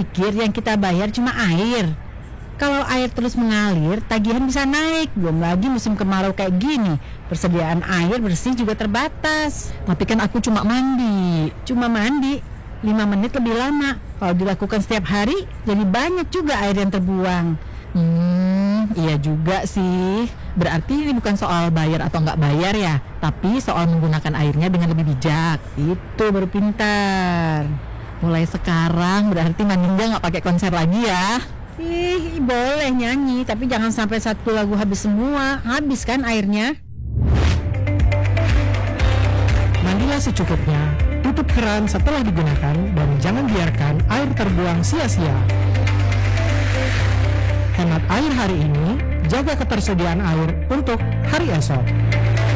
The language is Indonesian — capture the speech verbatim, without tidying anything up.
pikir yang kita bayar cuma air. Kalau air terus mengalir, tagihan bisa naik. Belum lagi musim kemarau kayak gini, persediaan air bersih juga terbatas. Tapi kan aku cuma mandi. Cuma mandi, lima menit lebih lama. Kalau dilakukan setiap hari, jadi banyak juga air yang terbuang. Hmm, iya juga sih. Berarti ini bukan soal bayar atau nggak bayar ya, tapi soal menggunakan airnya dengan lebih bijak. Itu baru pintar. Mulai sekarang berarti Mandinga nggak pakai konser lagi ya. Ih, boleh nyanyi, tapi jangan sampai satu lagu habis semua. Habis kan airnya. Mandilah secukupnya, tutup keran setelah digunakan, dan jangan biarkan air terbuang sia-sia. Hemat air hari ini, jaga ketersediaan air untuk hari esok.